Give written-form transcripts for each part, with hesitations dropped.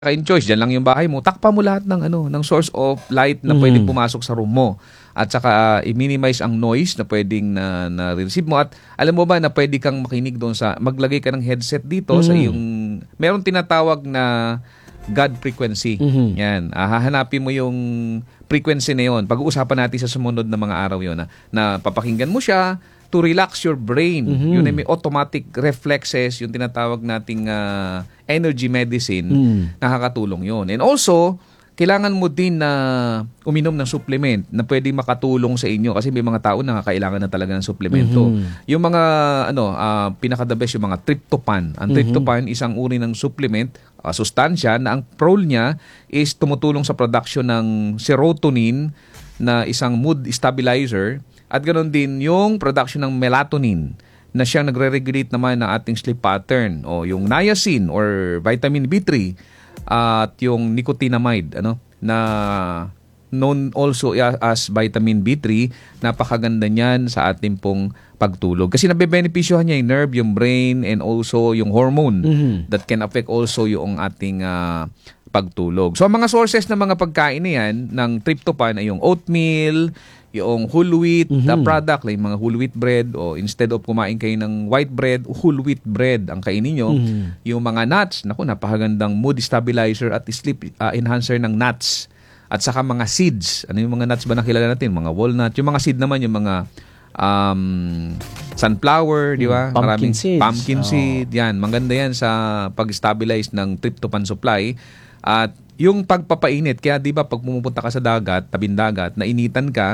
Kain choice, diyan lang yung bahay mo, takpan mo lahat ng ng source of light na pwedeng pumasok sa room mo. At saka i-minimize ang noise na pwedeng na receive mo. At alam mo ba na pwede kang makinig doon sa maglagay ka ng headset dito sa iyong meron tinatawag na God frequency. Yan. Hahanapin mo yung frequency na yon. Pag-uusapan natin sa sumunod na mga araw yon na papakinggan mo siya to relax your brain. Yun ay may automatic reflexes, yung tinatawag nating energy medicine, nakakatulong yun. And also, kailangan mo din na uminom ng supplement na pwedeng makatulong sa inyo kasi may mga tao na kailangan na talaga ng supplemento. Yung mga pinaka-the best yung mga tryptophan. Ang tryptophan isang uri ng supplement, sustansya na ang role niya is tumutulong sa production ng serotonin na isang mood stabilizer. At ganoon din yung production ng melatonin na siyang nagre-regulate naman ng ating sleep pattern. O yung niacin or vitamin B3 at yung nicotinamide na known also as vitamin B3, napakaganda niyan sa ating pong pagtulog. Kasi nabebenepisyohan niya yung nerve, yung brain, and also yung hormone that can affect also yung ating pagtulog. So, ang mga sources ng mga pagkain na yan, ng tryptophan ay yung oatmeal, yung whole wheat product, like mga whole wheat bread, o instead of kumain kayo ng white bread, whole wheat bread ang kainin nyo. Yung mga nuts, napakagandang mood stabilizer at sleep enhancer ng nuts. At saka mga seeds. Ano yung mga nuts ba na kilala natin? Mga walnut. Yung mga seed naman, yung mga sunflower, di ba? Pumpkin seeds. Pumpkin seed. Yan, maganda yan sa pag-stabilize ng tryptophan supply. At yung pagpapainit, kaya di ba pag pumupunta ka sa dagat, tabing dagat, nainitan ka,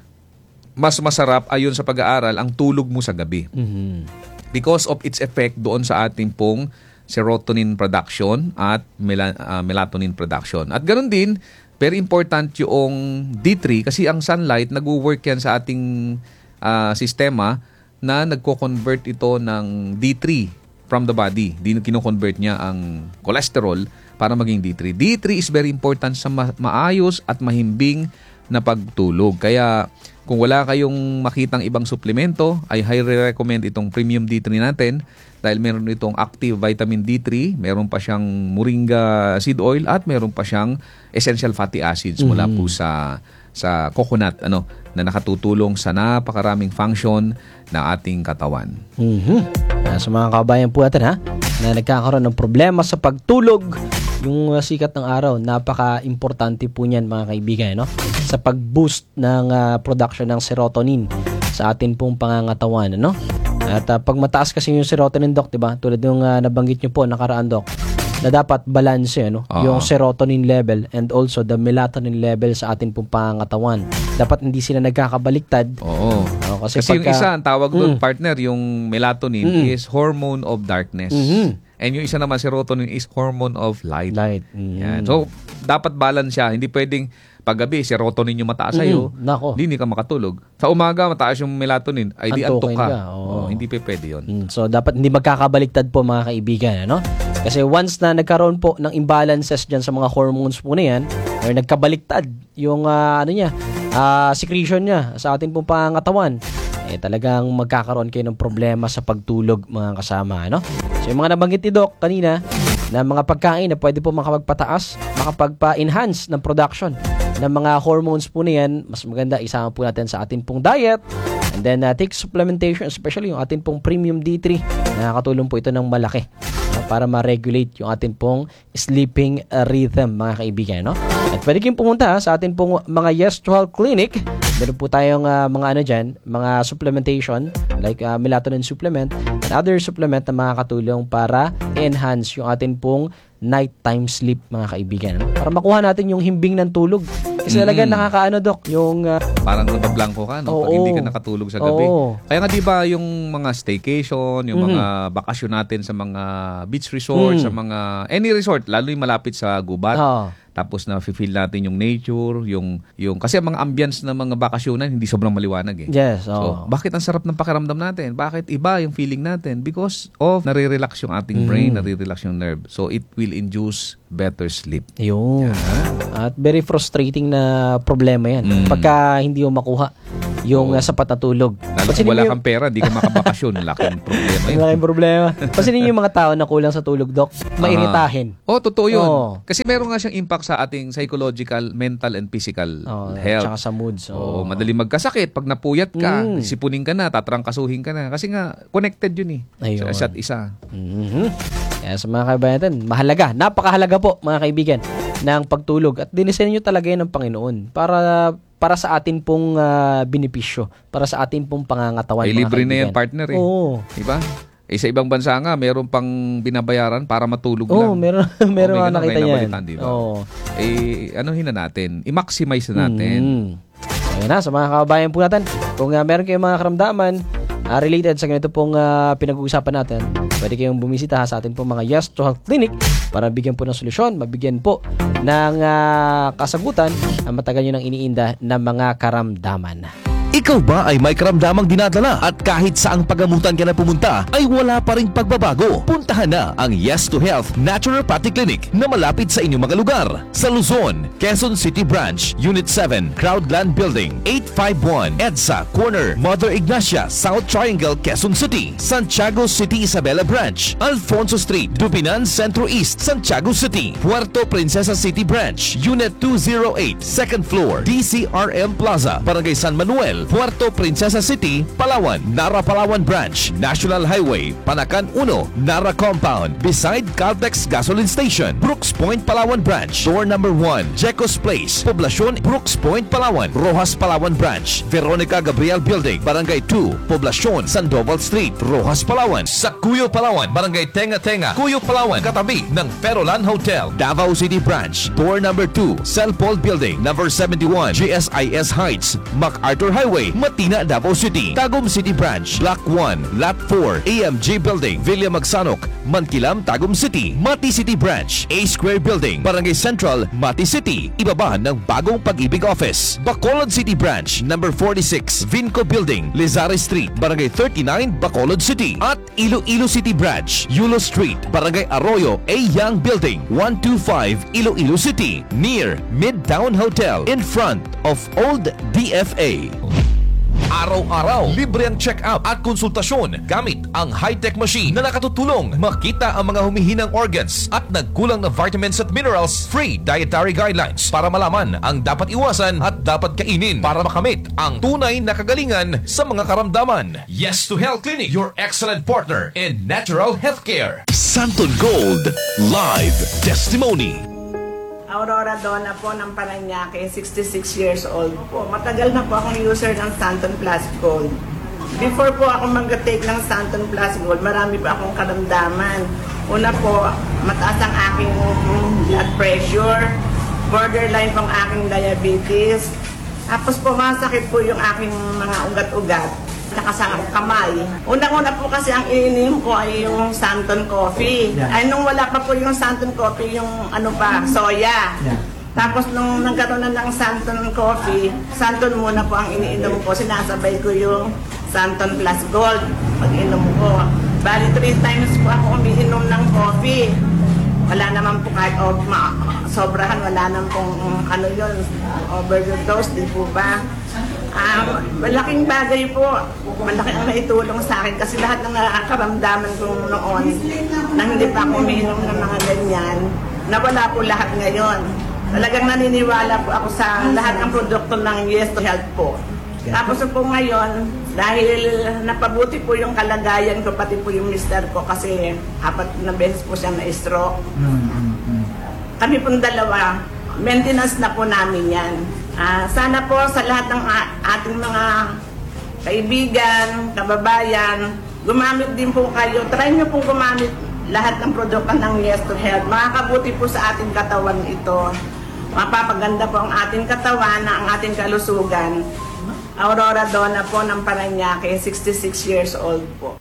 mas masarap ayon sa pag-aaral ang tulog mo sa gabi. Because of its effect doon sa ating pong serotonin production at melatonin production. At ganoon din, very important yung D3 kasi ang sunlight, nag-work yan sa ating sistema na nagko-convert ito ng D3 from the body. Kino-convert niya ang cholesterol para maging D3. D3 is very important sa maayos at mahimbing na pagtulog. Kaya kung wala kayong makitang ibang suplemento, I highly recommend itong Premium D3 natin dahil meron itong active vitamin D3, meron pa siyang moringa seed oil at meron pa siyang essential fatty acids mula po sa coconut na nakatutulong sa napakaraming function ng ating katawan. Sa mga kabayan po natin na nagkakaroon ng problema sa pagtulog, yung sikat ng araw, napaka-importante po niyan mga kaibigan, sa pag-boost ng production ng serotonin sa atin pong pangangatawan, At pag mataas kasi yung serotonin, Doc, diba? Tulad yung nabanggit nyo po nakaraan, Doc, na dapat balance yung serotonin level and also the melatonin level sa atin pong pangangatawan. Dapat hindi sila nagkakabaliktad. Kasi yung isa, ang tawag doon, partner, yung melatonin is hormone of darkness. And yung isa naman, serotonin is hormone of light. Yan. So, dapat balance siya. Hindi pwedeng paggabi, serotonin yung mataas sa'yo, hindi ka makatulog. Sa umaga, mataas yung melatonin, ay di antok ka. Hindi pwede yun. So, dapat hindi magkakabaliktad po mga kaibigan. Kasi once na nagkaroon po ng imbalances dyan sa mga hormones po na yan, or nagkabaliktad yung secretion niya sa ating pong pangatawan, talagang magkakaroon kayo ng problema sa pagtulog mga kasama. So, yung mga nabanggit ni Doc kanina, na mga pagkain na pwede po makapagpataas, makapagpa-enhance ng production ng mga hormones po na yan, mas maganda isama po natin sa ating pong diet. And then, take supplementation, especially yung ating pong Premium D3. Nakakatulong po ito ng malaki para ma-regulate yung ating pong sleeping rhythm, mga kaibigan. At pwede kayong pumunta sa ating pong mga Yes to Health Clinic. Meron po tayong mga supplementation like melatonin supplement and other supplement na makakatulong para enhance yung ating pong nighttime sleep, mga kaibigan. Para makuha natin yung himbing ng tulog. Kasi talaga nakakaano, Doc, yung parang nabablanko ka, pag hindi ka nakatulog sa gabi. Kaya nga 'di ba yung mga staycation, yung mga bakasyon natin sa mga beach resort, sa mga any resort, lalo yung malapit sa gubat. Tapos na feel natin yung nature, yung kasi ang mga ambience ng mga bakasyonan hindi sobrang maliwanag . Yes. So, bakit ang sarap ng pakiramdam natin? Bakit iba yung feeling natin? Because of nare-relax yung ating brain, nare-relax yung nerve. So, it will induce better sleep. Yun. At very frustrating na problema yan. Pagka hindi mo makuha yung sapat na tulog. Lalo kung wala kang pera, di ka makabakasyon. Laking problema yun. Laking problema. Pansinin yung mga tao na kulang sa tulog, Doc, mairitahin. Totoo yun. Kasi meron nga siyang impact sa ating psychological, mental, and physical health. Tsaka sa moods. Madali magkasakit. Pag napuyat ka, sipunin ka na, tatrangkasuhin ka na. Kasi nga, connected yun sa isa't isa. Kaya sa mga kaibigan natin, mahalaga, napakahalaga po mga kaibigan ng pagtulog at dinisenyo nyo talaga yan ng Panginoon para sa atin pong benepisyo, para sa atin pong pangangatawan. Libre na yan, partner eh. Oo. Diba? Sa ibang bansa nga, meron pang binabayaran para matulog lang. Meron nga nakita yan. Diba? Anuhin na natin, i-maximize na natin. Ayun na, sa mga kababayan po natin, kung meron kayong mga karamdaman related sa ganito pong pinag-uusapan natin, pwede kayong bumisita sa atin pong mga Yes to Health Clinic para bigyan po ng solusyon, mabigyan po ng kasagutan ang matagal nyo nang iniinda ng mga karamdaman. Ikaw ba ay may karamdamang dinadala at kahit saang pagamutan ka na pumunta ay wala pa ring pagbabago? Puntahan na ang Yes to Health Naturopathic Clinic na malapit sa inyong mga lugar. Sa Luzon, Quezon City Branch, Unit 7, Crowdland Building, 851 EDSA Corner, Mother Ignacia, South Triangle, Quezon City. Santiago City Isabela Branch, Alfonso Street, Dubinan Centro East, Santiago City. Puerto Princesa City Branch, Unit 208, 2nd floor, DCRM Plaza, Barangay San Manuel, Puerto Princesa City, Palawan. Nara Palawan Branch, National Highway, Panacan 1, Nara Compound, beside Caltex Gasoline Station. Brooks Point, Palawan Branch, door number 1, Jecos Place, Poblacion, Brooks Point, Palawan. Rojas Palawan Branch, Veronica Gabriel Building, Barangay 2, Poblacion, Sandoval Street, Rojas Palawan. Sa Cuyo Palawan, Barangay Tenga Tenga, Cuyo Palawan, katabi ng Perolan Hotel. Davao City Branch, door number 2, Celpol Building, number 71, GSIS Heights, MacArthur Highway, Matina, Davao City. Tagum City Branch, Block 1, Lot 4, AMG Building, Villa Magsanok, Mankilam, Tagum City. Mati City Branch, A Square Building, Barangay Central, Mati City. Ibaba ng bagong Pag-ibig Office. Bacolod City Branch, number 46, Vinco Building, Lizares Street, Barangay 39, Bacolod City. At Iloilo City Branch, Yulo Street, Barangay Arroyo, A Young Building, 125, Iloilo City. Near Midtown Hotel, in front of Old DFA. Araw-araw, libre ang check-up at konsultasyon gamit ang high-tech machine na nakatutulong makita ang mga humihinang organs at nagkulang na vitamins at minerals. Free dietary guidelines para malaman ang dapat iwasan at dapat kainin para makamit ang tunay na kagalingan sa mga karamdaman. Yes to Health Clinic, your excellent partner in natural healthcare. Santon Gold Live Testimony. Aurora Donna po ng Parañaque, 66 years old po. Matagal na po akong user ng Santon Plus Gold. Before po ako mag-take ng Santon Plus Gold, marami pa akong karamdaman. Una po, mataas ang aking blood pressure, borderline pong aking diabetes. Tapos po, masakit po yung aking mga ugat-ugat. Nakasama ko kamay. Unang-una po kasi ang iniinom ko ay yung Santon Coffee. Ay nung wala pa po yung Santon Coffee, yung soya. Tapos nung nagkaroon na ng Santon Coffee, Santon muna po ang iniinom ko. Sinasabay ko yung Santon Plus Gold pag-inom ko. Bali 3 times po ako umiinom ng coffee. Wala naman po kahit sobrahan, wala naman pong overdose, di po ba? Malaking bagay po. Malaki ang naitulong sa akin kasi lahat ng nakaramdaman ko noon nang hindi pa ako umiinom ng mga ganyan, nawala po lahat ngayon. Talagang naniniwala po ako sa lahat ng produkto ng Yes to Health po. Tapos po ngayon, dahil napabuti po yung kalagayan ko, pati po yung mister ko kasi 4 na beses po siya na-stroke. Kami pong dalawa, maintenance na po namin yan. Sana po sa lahat ng ating mga kaibigan, kababayan, gumamit din po kayo. Try nyo pong gumamit lahat ng produkto ng Yes to Health. Makakabuti po sa ating katawan ito. Mapapaganda po ang ating katawan, ang ating kalusugan. Aurora Donna po ng Parañaque, 66 years old po.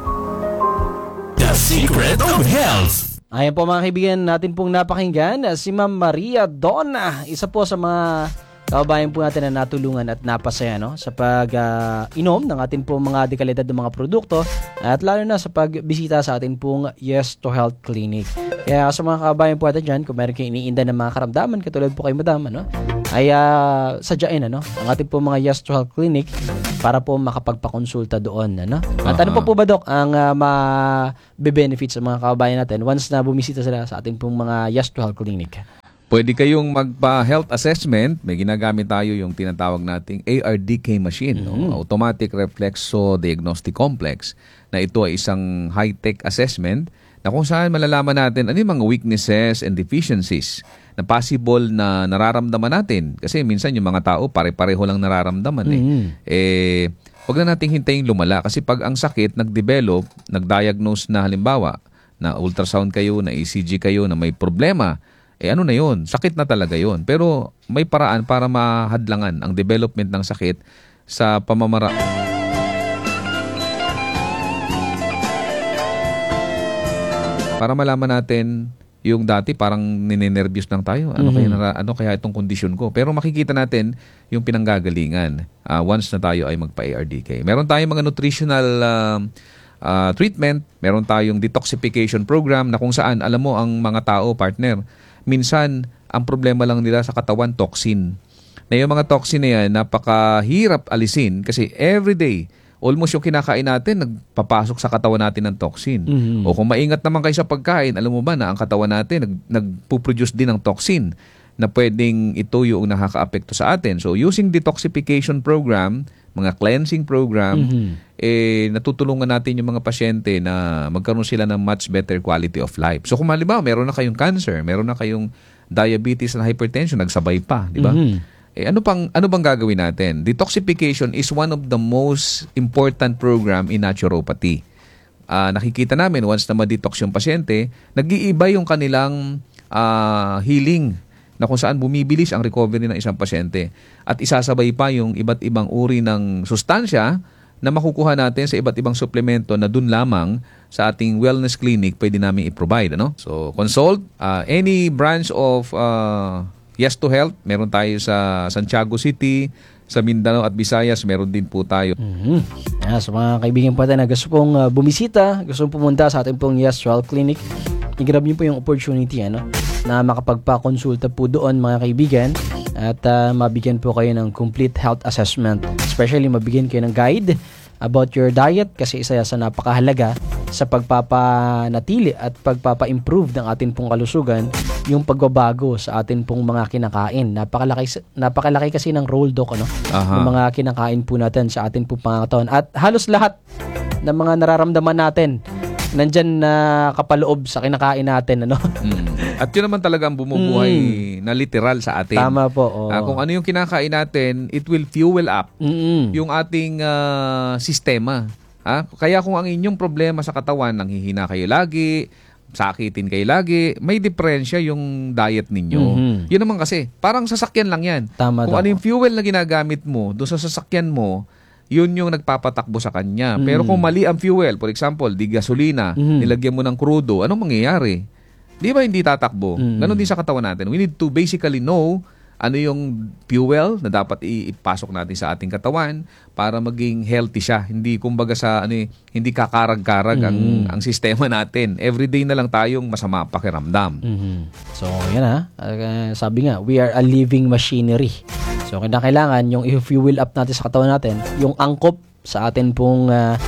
The Secret of Health. Ayan po mga kaibigan, natin pong napakinggan si Ma'am Maria Donna, isa po sa mga kababayan po natin na natulungan at napasaya sa pag-inom ng atin pong mga dekalidad ng mga produkto at lalo na sa pagbisita sa atin pong Yes to Health Clinic. Kaya sa mga kababayan po natin dyan, kung meron kayong iniinda ng mga karamdaman, katulad po kay Madam, ay sadyain ang ating po mga Yes to Health Clinic para po makapagpakonsulta doon. At ano po ba, Doc, ang mabe-benefit sa mga kababayan natin once na bumisita sila sa ating pong mga Yes to Health Clinic? Pwede kayong magpa-health assessment. May ginagamit tayo yung tinatawag nating ARDK machine, Automatic Reflexo Diagnostic Complex, na ito ay isang high-tech assessment na kung saan malalaman natin ano yung mga weaknesses and deficiencies na possible na nararamdaman natin. Kasi minsan yung mga tao pare-pareho lang nararamdaman. Huwag na nating hintayin lumala. Kasi pag ang sakit nag-develop, nag-diagnose na halimbawa, na ultrasound kayo, na ECG kayo, na may problema, ano na yun? Sakit na talaga yun. Pero may paraan para mahadlangan ang development ng sakit sa para malaman natin yung dati parang ninenervyos lang tayo. Ano kaya itong kondisyon ko? Pero makikita natin yung pinanggagalingan once na tayo ay magpa-ARDK. Meron tayong mga nutritional treatment. Meron tayong detoxification program na kung saan, alam mo, ang mga tao, partner, minsan, ang problema lang nila sa katawan, toxin. Na yung mga toxin na yan, napakahirap alisin kasi everyday, almost yung kinakain natin, nagpapasok sa katawan natin ng toxin. O kung maingat naman kayo sa pagkain, alam mo ba na ang katawan natin nagpuproduce din ng toxin na pwedeng ito yung nakaka-apekto sa atin. So using detoxification program, mga cleansing program, natutulungan natin yung mga pasyente na magkaroon sila ng much better quality of life. So kung halimbawa, meron na kayong cancer, meron na kayong diabetes and hypertension, nagsabay pa, di ba? Ano bang gagawin natin? Detoxification is one of the most important program in naturopathy. Nakikita namin, once na ma-detox yung pasyente, nag-iiba yung kanilang healing na kung saan bumibilis ang recovery ng isang pasyente. At isasabay pa yung iba't ibang uri ng sustansya na makukuha natin sa iba't ibang suplemento na dun lamang sa ating wellness clinic pwede namin i-provide. So, consult any branch of Yes to Health. Meron tayo sa Santiago City, sa Mindanao at Visayas, meron din po tayo. Sa mga kaibigan po na gusto pong bumisita, gusto pong pumunta sa ating pong Yes to Health Clinic, i-grab niyo po yung opportunity na makapagpa-consulta po doon, mga kaibigan, at mabigyan po kayo ng complete health assessment. Especially mabigyan kayo ng guide about your diet kasi isa sa napakahalaga sa pagpapanatili at pagpapa-improve ng atin pong kalusugan, yung pagbabago sa atin pong mga kinakain. Napakalaki kasi ng role, Doc, ng mga kinakain po natin sa atin pong pangangatawan. At halos lahat ng mga nararamdaman natin nandyan na kapaloob sa kinakain natin. At yun naman talaga ang bumubuhay na literal sa atin. Tama po. Kung ano yung kinakain natin, it will fuel up yung ating sistema. Kaya kung ang inyong problema sa katawan, nanghihina kayo lagi, sakitin kayo lagi, may diferensya yung diet ninyo. Yun naman kasi, parang sasakyan lang yan. Tama kung ano yung fuel na ginagamit mo doon sa sasakyan mo, yun yung nagpapatakbo sa kanya. Pero kung mali ang fuel, for example, di gasolina, nilagyan mo ng crudo, anong mangyayari? Di ba hindi tatakbo? Ganon din sa katawan natin. We need to basically know ano yung fuel na dapat ipasok natin sa ating katawan para maging healthy siya. Hindi kumbaga hindi kakarag-karag ang sistema natin. Everyday na lang tayong masama pakiramdam. So, yan sabi nga, we are a living machinery. So, kailangan yung i-fuel up natin sa katawan natin, yung angkop sa atin pong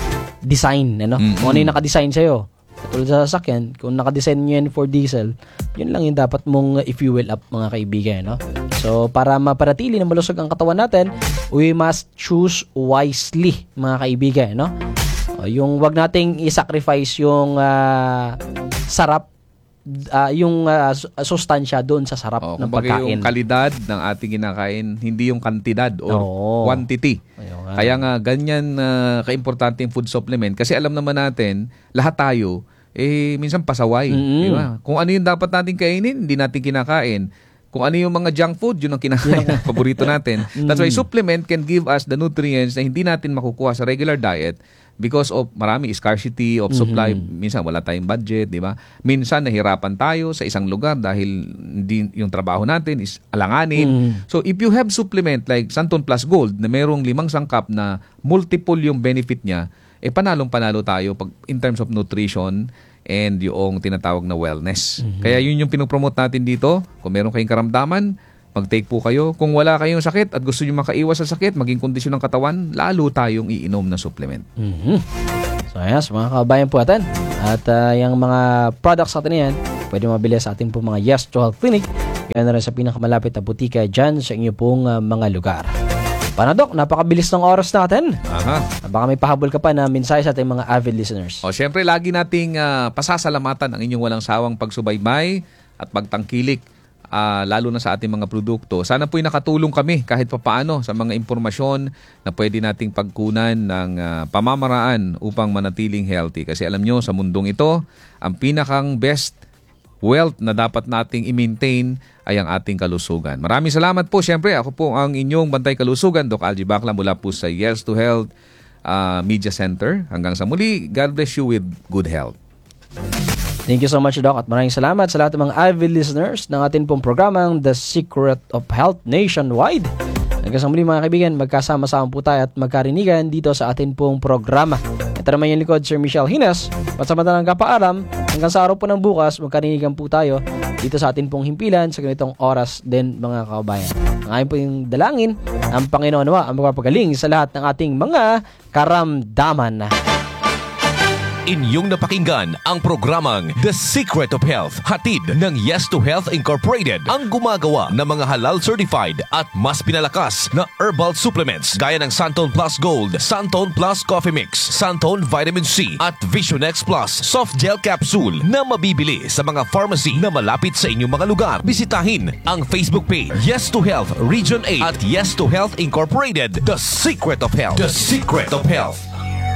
design. Kung ano yung nakadesign sa'yo. Katulad sa sasakyan, kung nakadesign nyo yan for diesel, yun lang yung dapat mong i-fuel up, mga kaibigan. So, para maparatili na malusog ang katawan natin, we must choose wisely, mga kaibigan. Yung wag nating i-sacrifice yung sarap, yung sustansya doon sa sarap ng pagkain. Yung kalidad ng ating kinakain, hindi yung kantidad or quantity. Kaya nga, ganyan kaimportante yung food supplement. Kasi alam naman natin, lahat tayo, minsan pasaway. Diba? Kung ano yung dapat natin kainin, hindi natin kinakain. Kung ano yung mga junk food, yun ang kinakain, paborito natin. That's why supplement can give us the nutrients na hindi natin makukuha sa regular diet because of marami scarcity of supply. Minsan wala tayong budget, di ba? Minsan nahirapan tayo sa isang lugar dahil hindi yung trabaho natin is alanganin. So if you have supplement like Santon Plus Gold na merong 5 sangkap na multiple yung benefit niya, panalong-panalo tayo in terms of nutrition and yung tinatawag na wellness. Kaya yun yung pinopromote natin dito. Kung meron kayong karamdaman, Mag-take po kayo. Kung wala kayong sakit at gusto nyo makaiwas sa sakit, maging kondisyon ng katawan, lalo tayong iinom ng supplement. So ayan, sa mga kabayan po natin. At yung mga products natin yan, pwede mabili sa ating po mga Yes to Health Clinic. Kaya na rin sa pinakamalapit na butika dyan sa inyo pong mga lugar. Paano, Doc? Napakabilis ng oras natin. Baka may pahabol ka pa na mensahe sa ating mga avid listeners. O, syempre, lagi nating pasasalamatan ang inyong walang sawang pagsubaybay at pagtangkilik, lalo na sa ating mga produkto. Sana po'y nakatulong kami kahit papaano sa mga impormasyon na pwede nating pagkunan ng pamamaraan upang manatiling healthy. Kasi alam nyo, sa mundong ito, ang pinakang best wealth na dapat nating i-maintain ay ang ating kalusugan. Maraming salamat po. Siyempre, ako po ang inyong bantay kalusugan, Doc Algie Bacla, mula po sa Yes to Health Media Center. Hanggang sa muli, God bless you with good health. Thank you so much, Doc, at maraming salamat sa lahat ng mga avid listeners ng ating pong programang The Secret of Health Nationwide. Hanggang sa muli, mga kaibigan, magkasama-sama po tayo at magkarinigan dito sa ating pong programa. Ito naman yung likod, Sir Michelle Hines. Pansamantalang kapaalam, hanggang sa araw po ng bukas, magkarinigan po tayo dito sa ating pong himpilan sa ganitong oras din, mga kababayan. Ang aking po yung dalangin, ang Panginoon nawa ang magpapagaling sa lahat ng ating mga karamdaman. Inyong napakinggan ang programang The Secret of Health, hatid ng Yes to Health Incorporated, ang gumagawa ng mga halal certified at mas pinalakas na herbal supplements gaya ng Santon Plus Gold, Santon Plus Coffee Mix, Santon Vitamin C at Visionex Plus Soft Gel Capsule na mabibili sa mga pharmacy na malapit sa inyong mga lugar. Bisitahin ang Facebook page Yes to Health Region 8 at Yes to Health Incorporated, The Secret of Health. The Secret of Health.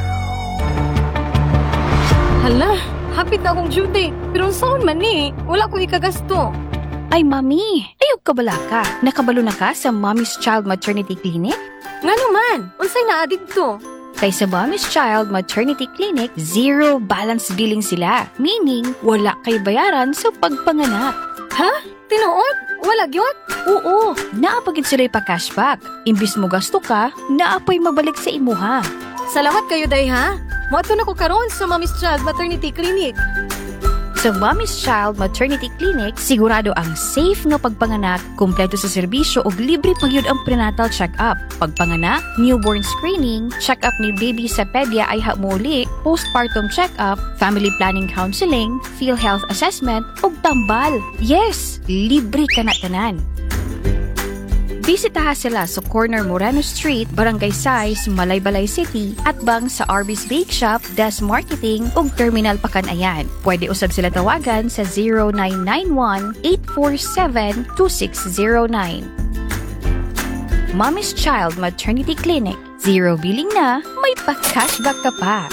Hala, hapit na akong duty. Pero saan man wala ko ikagasto. Ay, Mami, ayog ka bala ka. Nakabalo na ka sa Mommy's Child Maternity Clinic? Nga naman, unsay naadig to? Kay sa Mommy's Child Maternity Clinic, zero balance billing sila. Meaning, wala kay bayaran sa pagpanganak. Ha? Tinuod? Wala gyud? Oo, naapagid sila'y pa-cashback. Imbis mo gasto ka, naapoy mabalik sa imuha. Salamat kayo, day, ha? Moto na ko karon sa Mommy's Child Maternity Clinic. Sa Mommy's Child Maternity Clinic, sigurado ang safe nga pagpanganak, kumpleto sa serbisyo ug libre pagyud ang prenatal check-up. Pagpanganak, newborn screening, check-up ni baby sa pedya ay hamuli, postpartum check-up, family planning counseling, PhilHealth assessment ug tambal. Yes, libre ka na tanan. Bisitaha sila sa corner Moreno Street, Barangay Sais, Malaybalay City at bang sa Arby's Bake Shop, Des Marketing ug Terminal Pakanayan. Pwede usab sila tawagan sa 0991-847-2609. Mommy's Child Maternity Clinic. Zero billing na, may pa-cashback ka pa.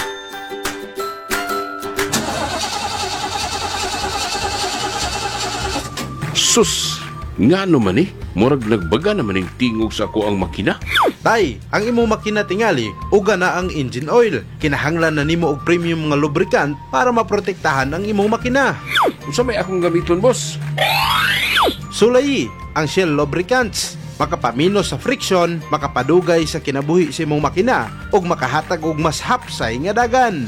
Sus! Nga naman murag nagbaga naman yung tingog sa ako ang makina. Tay, ang imong makina tingali, uga na ang engine oil. Kinahanglan na nimo og premium mga lubricant para maprotektahan ang imong makina. Unsa may akong gamiton, boss? Sulay, ang Shell lubricants. Makapamino sa friction, makapadugay sa kinabuhi sa imong makina, ug makahatag og mas hapsay nga dagan.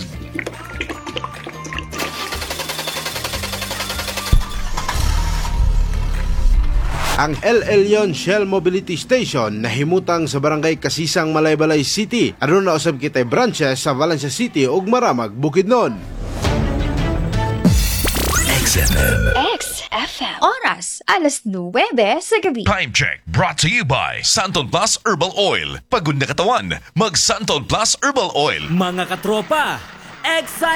Ang El Elyon Shell Mobility Station nahimutang sa Barangay Kasisang, Malaybalay City. Ano na usab kitay branches sa Valencia City ug Maramag, Bukidnon. XFM. Oras, alas 9 sa gabi. Time check brought to you by Santon Plus Herbal Oil. Pagod na katawan, mag Santon Plus Herbal Oil. Mga katropa, excited!